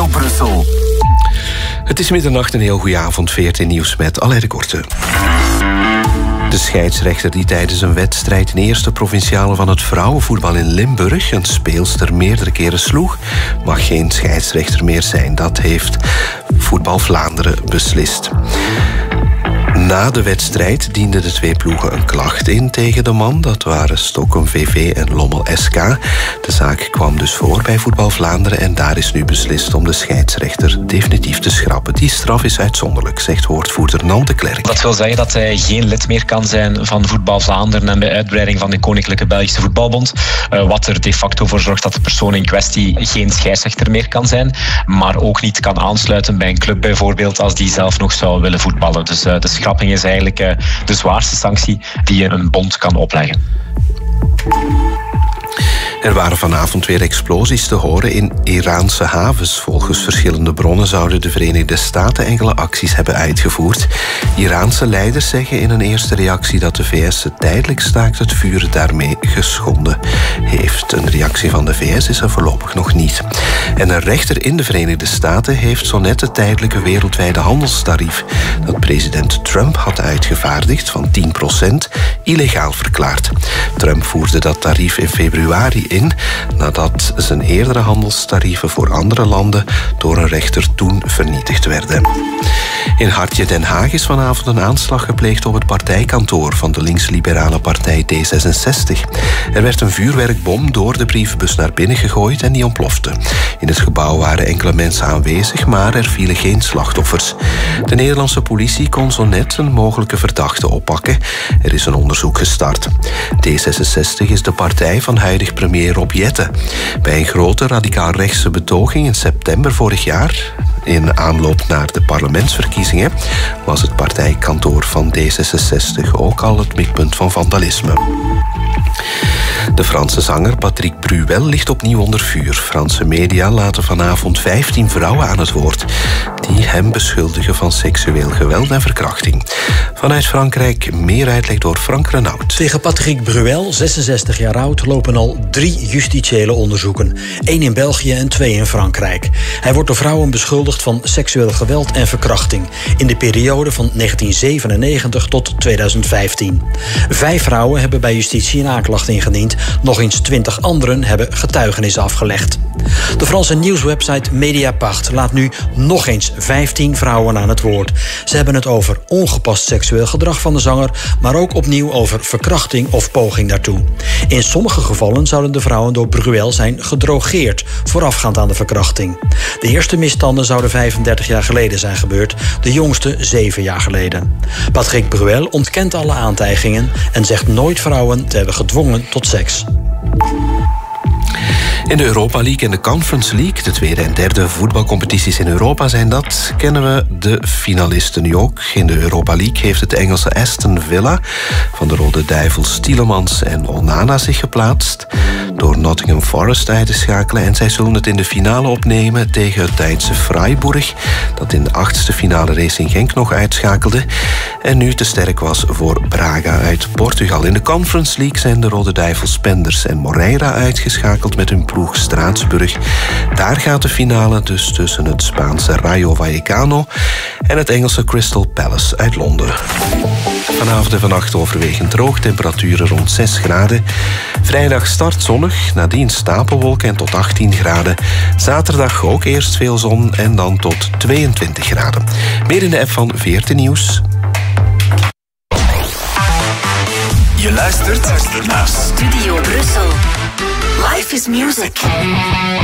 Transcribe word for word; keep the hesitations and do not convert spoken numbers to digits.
Brussel. Het is middernacht, een heel goede avond. veertien Nieuws met Alain de Korte. De scheidsrechter die tijdens een wedstrijd in eerste provinciale van het vrouwenvoetbal in Limburg een speelster meerdere keren sloeg, mag geen scheidsrechter meer zijn. Dat heeft Voetbal Vlaanderen beslist. Na de wedstrijd dienden de twee ploegen een klacht in tegen de man. Dat waren Stockholm V V en Lommel S K. De zaak kwam dus voor bij Voetbal Vlaanderen en daar is nu beslist om de scheidsrechter definitief te schrappen. Die straf is uitzonderlijk, zegt woordvoerder Nan de Klerk. Dat wil zeggen dat hij geen lid meer kan zijn van Voetbal Vlaanderen en bij uitbreiding van de Koninklijke Belgische Voetbalbond. Uh, wat er de facto voor zorgt dat de persoon in kwestie geen scheidsrechter meer kan zijn, maar ook niet kan aansluiten bij een club bijvoorbeeld als die zelf nog zou willen voetballen. Dus uh, de schrapping is eigenlijk de zwaarste sanctie die een bond kan opleggen. Er waren vanavond weer explosies te horen in Iraanse havens. Volgens verschillende bronnen zouden de Verenigde Staten enkele acties hebben uitgevoerd. Iraanse leiders zeggen in een eerste reactie dat de V S tijdelijk staakt het vuren daarmee geschonden heeft. Een reactie van de V S is er voorlopig nog niet. En een rechter in de Verenigde Staten heeft zo net het tijdelijke wereldwijde handelstarief dat president Trump had uitgevaardigd van tien procent illegaal verklaard. Trump voerde dat tarief in februari in, nadat zijn eerdere handelstarieven voor andere landen door een rechter toen vernietigd werden. In Hartje Den Haag is vanavond een aanslag gepleegd op het partijkantoor van de linksliberale partij D zesenzestig. Er werd een vuurwerkbom door de brievenbus naar binnen gegooid en die ontplofte. In het gebouw waren enkele mensen aanwezig, maar er vielen geen slachtoffers. De Nederlandse politie kon zo net een mogelijke verdachte oppakken. Er is een onderzoek gestart. D zesenzestig is de partij van huidig premier Rob Jetten. Bij een grote radicaal-rechtse betoging in september vorig jaar, in aanloop naar de parlementsverkiezingen, was het partijkantoor van D zesenzestig ook al het mikpunt van vandalisme. De Franse zanger Patrick Bruel ligt opnieuw onder vuur. Franse media laten vanavond vijftien vrouwen aan het woord die hem beschuldigen van seksueel geweld en verkrachting. Vanuit Frankrijk meer uitleg door Frank Renaud. Tegen Patrick Bruel, zesenzestig jaar oud, lopen al drie justitiële onderzoeken. Eén in België en twee in Frankrijk. Hij wordt door vrouwen beschuldigd van seksueel geweld en verkrachting in de periode van negentien zevenennegentig tot tweeduizend vijftien. Vijf vrouwen hebben bij justitie een aanklacht ingediend. Nog eens twintig anderen hebben getuigenis afgelegd. De Franse nieuwswebsite Mediapart laat nu nog eens vijftien vrouwen aan het woord. Ze hebben het over ongepast seksueel gedrag van de zanger, maar ook opnieuw over verkrachting of poging daartoe. In sommige gevallen zouden de vrouwen door Bruel zijn gedrogeerd voorafgaand aan de verkrachting. De eerste misstanden zouden vijfendertig jaar geleden zijn gebeurd, de jongste zeven jaar geleden. Patrick Bruel ontkent alle aantijgingen en zegt nooit vrouwen te hebben gedwongen tot seks. In de Europa League en de Conference League, de tweede en derde voetbalcompetities in Europa zijn dat, kennen we de finalisten nu ook. In de Europa League heeft het Engelse Aston Villa van de Rode Duivels Tielemans en Onana zich geplaatst door Nottingham Forest uit te schakelen. En zij zullen het in de finale opnemen tegen het Duitse Freiburg, dat in de achtste finale Racing Genk nog uitschakelde en nu te sterk was voor Braga uit Portugal. In de Conference League zijn de Rode Duivels Spenders en Moreira uitgeschakeld met hun ploeg Straatsburg. Daar gaat de finale dus tussen het Spaanse Rayo Vallecano en het Engelse Crystal Palace uit Londen. Vanavond en vannacht overwegend droog, temperaturen rond zes graden. Vrijdag start zonnig, nadien stapelwolken en tot achttien graden. Zaterdag ook eerst veel zon en dan tot tweeëntwintig graden. Meer in de app van veertien Nieuws. Je luistert naar Studio Brussel. Life is music.